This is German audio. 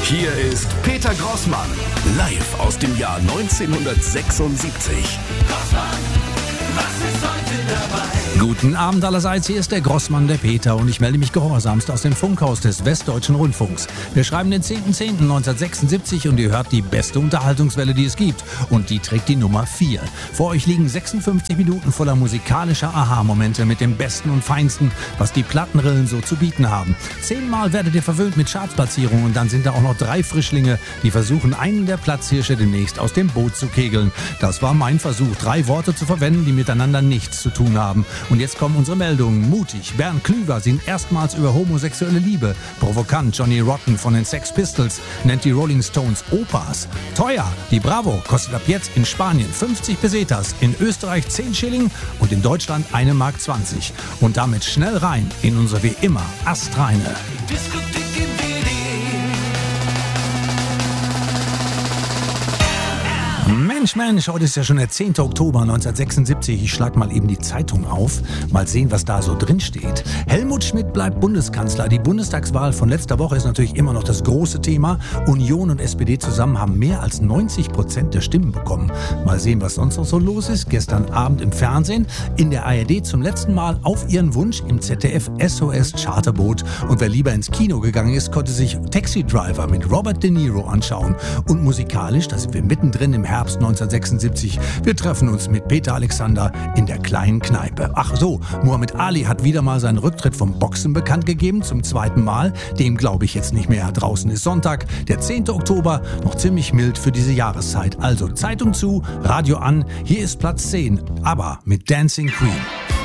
Hier ist Peter Grossmann, live aus dem Jahr 1976. Grossmann, was ist heute dabei? Guten Abend allerseits, hier ist der Grossmann, der Peter, und ich melde mich gehorsamst aus dem Funkhaus des Westdeutschen Rundfunks. Wir schreiben den 10.10.1976 und ihr hört die beste Unterhaltungswelle, die es gibt, und die trägt die Nummer 4. Vor euch liegen 56 Minuten voller musikalischer Aha-Momente mit dem Besten und Feinsten, was die Plattenrillen so zu bieten haben. 10-mal werdet ihr verwöhnt mit Chartsplatzierungen und dann sind da auch noch 3 Frischlinge, die versuchen, einen der Platzhirsche demnächst aus dem Boot zu kegeln. Das war mein Versuch, 3 Worte zu verwenden, die miteinander nichts zu tun haben. Und jetzt kommen unsere Meldungen. Mutig, Bernd Klüver singt erstmals über homosexuelle Liebe. Provokant, Johnny Rotten von den Sex Pistols nennt die Rolling Stones Opas. Teuer, die Bravo kostet ab jetzt in Spanien 50 Pesetas, in Österreich 10 Schilling und in Deutschland 1,20 Mark. Und damit schnell rein in unsere wie immer astreine Diskothek im WD. Mensch, heute ist ja schon der 10. Oktober 1976. Ich schlag mal eben die Zeitung auf. Mal sehen, was da so drin steht. Helmut Schmidt bleibt Bundeskanzler. Die Bundestagswahl von letzter Woche ist natürlich immer noch das große Thema. Union und SPD zusammen haben mehr als 90% der Stimmen bekommen. Mal sehen, was sonst noch so los ist. Gestern Abend im Fernsehen, in der ARD zum letzten Mal auf ihren Wunsch im ZDF SOS Charterboot. Und wer lieber ins Kino gegangen ist, konnte sich Taxi Driver mit Robert De Niro anschauen. Und musikalisch, da sind wir mittendrin im Herbst 1976. Wir treffen uns mit Peter Alexander in der kleinen Kneipe. Ach so, Muhammad Ali hat wieder mal seinen Rücktritt vom Boxen bekannt gegeben, zum 2. Mal. Dem glaube ich jetzt nicht mehr. Draußen ist Sonntag, der 10. Oktober, noch ziemlich mild für diese Jahreszeit. Also Zeitung zu, Radio an, hier ist Platz 10, aber mit Dancing Queen.